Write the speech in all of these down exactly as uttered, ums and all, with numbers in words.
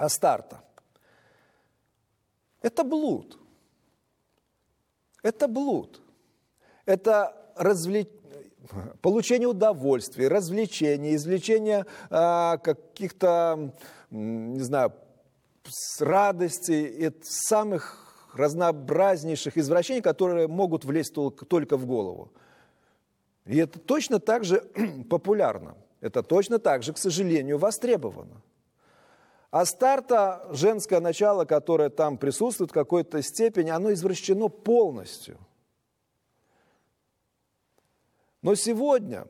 Астарта. Это блуд. Это блуд. Это развлечение, получение удовольствия, развлечения, извлечение а, каких-то, не знаю, радостей от самых разнообразнейших извращений, которые могут влезть только, только в голову. И это точно так же популярно. Это точно так же, к сожалению, востребовано. Астарта, женское начало, которое там присутствует в какой-то степени, оно извращено полностью. Но сегодня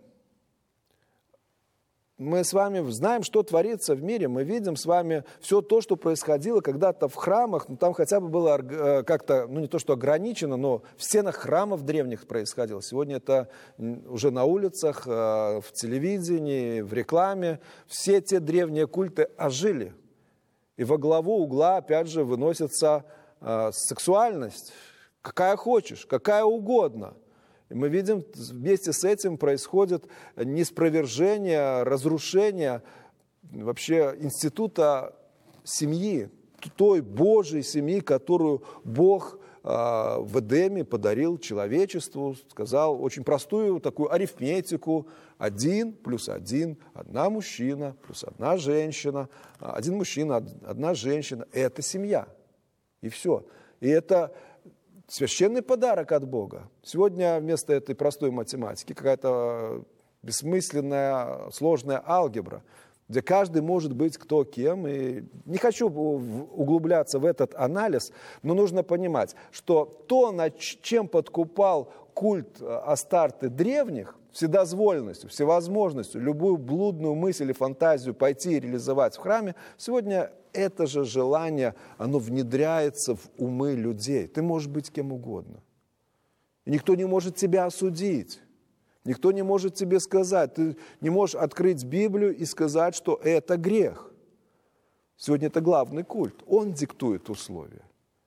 мы с вами знаем, что творится в мире. Мы видим с вами все то, что происходило когда-то в храмах. Ну, там хотя бы было как-то, ну не то что ограничено, но в стенах храмов древних происходило. Сегодня это уже на улицах, в телевидении, в рекламе. Все те древние культы ожили. И во главу угла, опять же, выносится сексуальность. Какая хочешь, какая угодно. И мы видим, вместе с этим происходит ниспровержение, разрушение вообще института семьи, той Божьей семьи, которую Бог в Эдеме подарил человечеству, сказал очень простую такую арифметику: один плюс один, одна мужчина плюс одна женщина, один мужчина, одна женщина – это семья. И все. И это священный подарок от Бога. Сегодня вместо этой простой математики какая-то бессмысленная, сложная алгебра, где каждый может быть кто кем. И не хочу углубляться в этот анализ, но нужно понимать, что то, над чем подкупал культ Астарты древних, вседозволенностью, всевозможностью, любую блудную мысль или фантазию пойти и реализовать в храме, сегодня это же желание, оно внедряется в умы людей. Ты можешь быть кем угодно. И никто не может тебя осудить. Никто не может тебе сказать. Ты не можешь открыть Библию и сказать, что это грех. Сегодня это главный культ. Он диктует условия.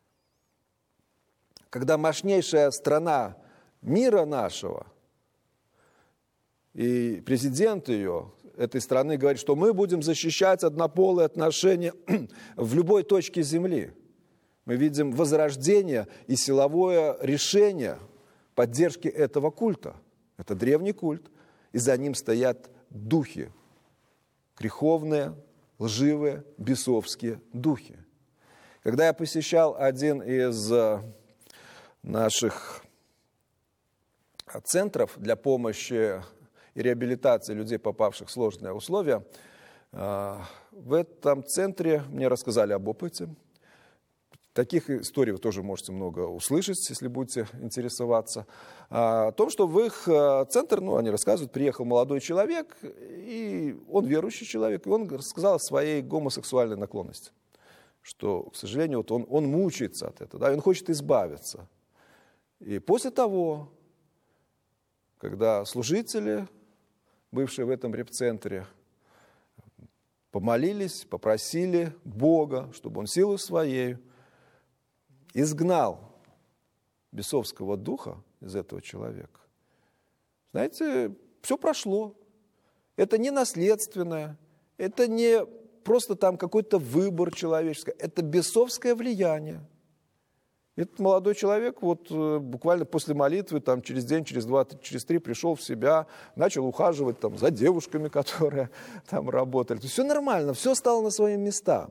Когда мощнейшая страна мира нашего и президент ее, этой страны, говорит, что мы будем защищать однополые отношения в любой точке земли. Мы видим возрождение и силовое решение поддержки этого культа. Это древний культ, и за ним стоят духи, греховные, лживые, бесовские духи. Когда я посещал один из наших центров для помощи и реабилитации людей, попавших в сложные условия, в этом центре мне рассказали об опыте. Таких историй вы тоже можете много услышать, если будете интересоваться. О том, что в их центр, ну, они рассказывают, приехал молодой человек, и он верующий человек, и он рассказал о своей гомосексуальной наклонности. Что, к сожалению, вот он, он мучается от этого, да, и он хочет избавиться. И после того, когда служители, бывшие в этом репцентре, помолились, попросили Бога, чтобы Он силой своей изгнал бесовского духа из этого человека. Знаете, все прошло. Это не наследственное, это не просто там какой-то выбор человеческий, это бесовское влияние. Этот молодой человек вот буквально после молитвы, там, через день, через два, через три пришел в себя, начал ухаживать там, за девушками, которые там работали. То есть все нормально, все стало на свои места.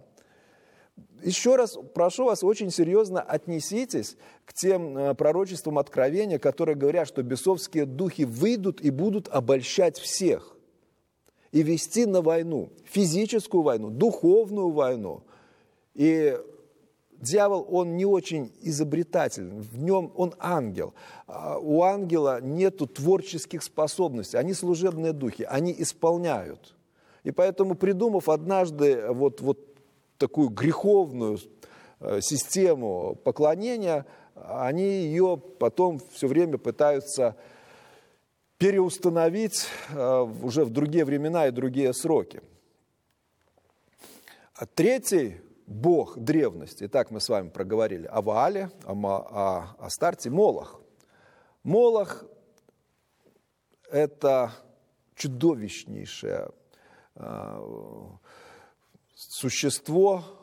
Еще раз прошу вас, очень серьезно отнеситесь к тем пророчествам Откровения, которые говорят, что бесовские духи выйдут и будут обольщать всех и вести на войну, физическую войну, духовную войну. И дьявол, он не очень изобретательный, в нем он ангел. У ангела нету творческих способностей, они служебные духи, они исполняют. И поэтому, придумав однажды вот, вот такую греховную систему поклонения, они ее потом все время пытаются переустановить уже в другие времена и другие сроки. А третий бог древности, итак, мы с вами проговорили о Ваале, о Астарте, Молох. Молох – это чудовищнейшее существо,